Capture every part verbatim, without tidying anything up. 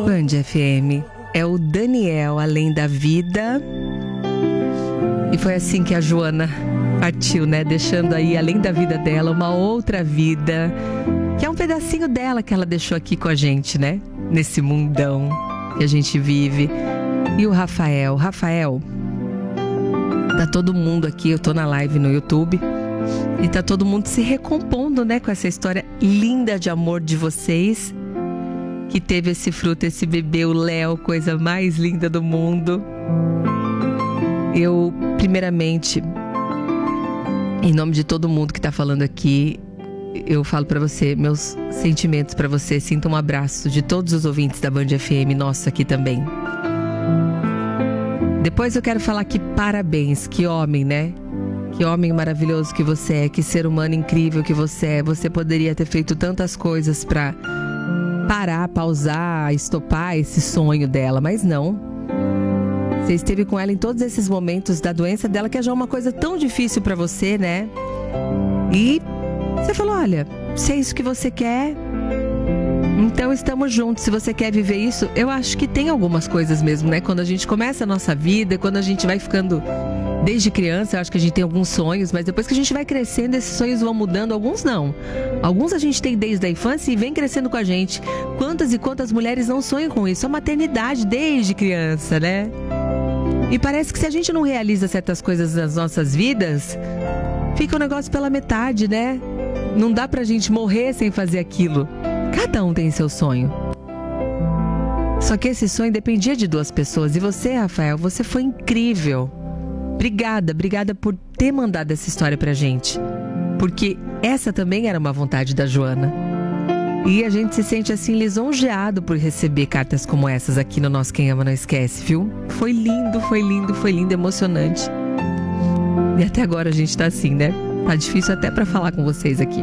Band F M. É o Daniel, Além da Vida. E foi assim que a Joana partiu, né? Deixando aí, além da vida dela, uma outra vida, que é um pedacinho dela que ela deixou aqui com a gente, né? Nesse mundão que a gente vive. E o Rafael, Rafael, tá todo mundo aqui, eu tô na live no YouTube, e tá todo mundo se recompondo, né? Com essa história linda de amor de vocês, que teve esse fruto, esse bebê, o Léo, coisa mais linda do mundo. Eu, primeiramente, em nome de todo mundo que tá falando aqui, eu falo pra você, meus sentimentos pra você. Sinta um abraço de todos os ouvintes da Band F M, nosso aqui também. Depois eu quero falar que parabéns, que homem, né? Que homem maravilhoso que você é, que ser humano incrível que você é. Você poderia ter feito tantas coisas pra parar, pausar, estopar esse sonho dela, mas não. Você esteve com ela em todos esses momentos da doença dela, que é já uma coisa tão difícil pra você, né? E você falou, olha, se é isso que você quer, então estamos juntos. Se você quer viver isso, eu acho que tem algumas coisas mesmo, né? Quando a gente começa a nossa vida, quando a gente vai ficando desde criança, eu acho que a gente tem alguns sonhos, mas depois que a gente vai crescendo, esses sonhos vão mudando. Alguns não. Alguns a gente tem desde a infância e vem crescendo com a gente. Quantas e quantas mulheres não sonham com isso? A maternidade desde criança, né? E parece que se a gente não realiza certas coisas nas nossas vidas, fica o negócio pela metade, né? Não dá pra gente morrer sem fazer aquilo. Cada um tem seu sonho. Só que esse sonho dependia de duas pessoas. E você, Rafael, você foi incrível. Obrigada, obrigada por ter mandado essa história pra gente. Porque essa também era uma vontade da Joana. E a gente se sente assim lisonjeado por receber cartas como essas aqui no nosso Quem Ama Não Esquece, viu? Foi lindo, foi lindo, foi lindo, emocionante. E até agora a gente tá assim, né? Tá difícil até pra falar com vocês aqui.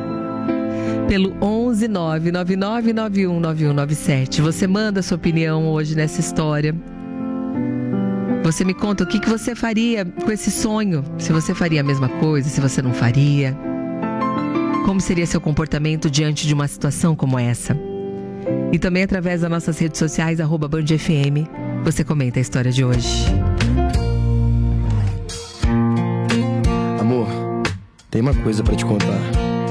Pelo onze nove nove nove nove um nove um nove sete. Você manda a sua opinião hoje nessa história. Você me conta o que, que você faria com esse sonho. Se você faria a mesma coisa, se você não faria. Como seria seu comportamento diante de uma situação como essa? E também através das nossas redes sociais, arroba Band F M, você comenta a história de hoje. Amor, tem uma coisa pra te contar.